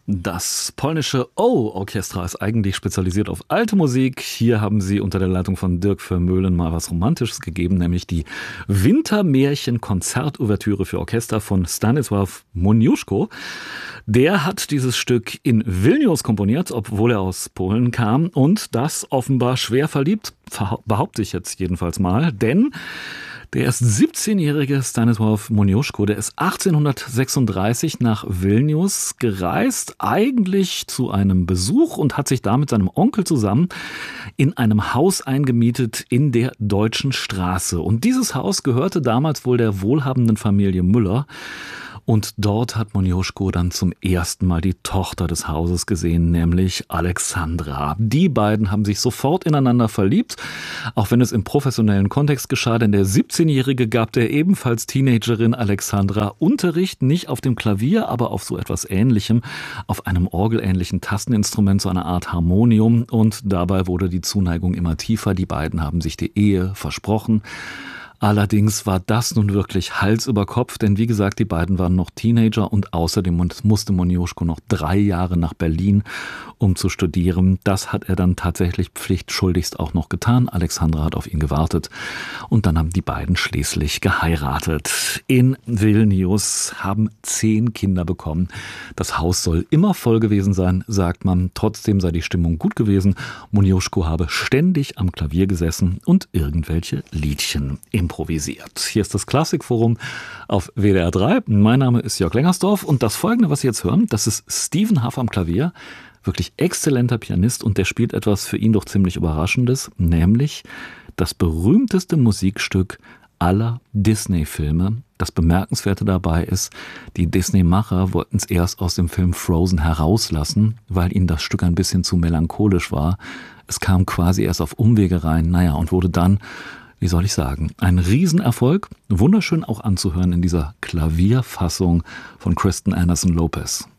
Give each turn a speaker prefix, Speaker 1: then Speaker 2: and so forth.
Speaker 1: Das polnische O-Orchestra ist eigentlich spezialisiert auf alte Musik. Hier haben sie unter der Leitung von Dirk Vermeulen mal was Romantisches gegeben, nämlich die Wintermärchen-Konzertouvertüre für Orchester von Stanisław Moniuszko. Der hat dieses Stück in Vilnius komponiert, obwohl er aus Polen kam, und das offenbar schwer verliebt, behaupte ich jetzt jedenfalls mal, denn der erst 17-jährige Stanisław Moniuszko, der ist 1836 nach Vilnius gereist, eigentlich zu einem Besuch, und hat sich da mit seinem Onkel zusammen in einem Haus eingemietet in der Deutschen Straße. Und dieses Haus gehörte damals wohl der wohlhabenden Familie Müller. Und dort hat Moniuszko dann zum ersten Mal die Tochter des Hauses gesehen, nämlich Alexandra. Die beiden haben sich sofort ineinander verliebt, auch wenn es im professionellen Kontext geschah, denn der 17-Jährige gab der ebenfalls Teenagerin Alexandra Unterricht, nicht auf dem Klavier, aber auf so etwas Ähnlichem, auf einem orgelähnlichen Tasteninstrument, so einer Art Harmonium. Und dabei wurde die Zuneigung immer tiefer. Die beiden haben sich die Ehe versprochen. Allerdings war das nun wirklich Hals über Kopf, denn wie gesagt, die beiden waren noch Teenager und außerdem musste Moniuszko noch 3 Jahre nach Berlin, um zu studieren. Das hat er dann tatsächlich pflichtschuldigst auch noch getan. Alexandra hat auf ihn gewartet und dann haben die beiden schließlich geheiratet. In Vilnius haben 10 Kinder bekommen. Das Haus soll immer voll gewesen sein, sagt man. Trotzdem sei die Stimmung gut gewesen. Moniuszko habe ständig am Klavier gesessen und irgendwelche Liedchen improvisiert. Hier ist das Klassikforum auf WDR 3. Mein Name ist Jörg Lengersdorf und das Folgende, was Sie jetzt hören, das ist Stephen Huff am Klavier. Wirklich exzellenter Pianist und der spielt etwas für ihn doch ziemlich Überraschendes, nämlich das berühmteste Musikstück aller Disney-Filme. Das Bemerkenswerte dabei ist, die Disney-Macher wollten es erst aus dem Film Frozen herauslassen, weil ihnen das Stück ein bisschen zu melancholisch war. Es kam quasi erst auf Umwege rein, und wurde dann, wie soll ich sagen, ein Riesenerfolg. Wunderschön auch anzuhören in dieser Klavierfassung von Kristen Anderson Lopez.